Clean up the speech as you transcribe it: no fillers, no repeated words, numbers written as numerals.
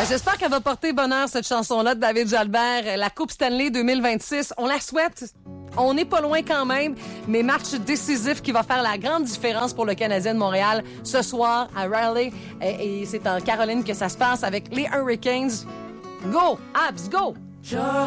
J'espère qu'elle va porter bonheur, cette chanson-là de David Jalbert. La Coupe Stanley 2026, on la souhaite. On n'est pas loin quand même, mais match décisif qui va faire la grande différence pour le Canadien de Montréal ce soir à Raleigh. Et c'est en Caroline que ça se passe avec les Hurricanes. Go! Habs, go!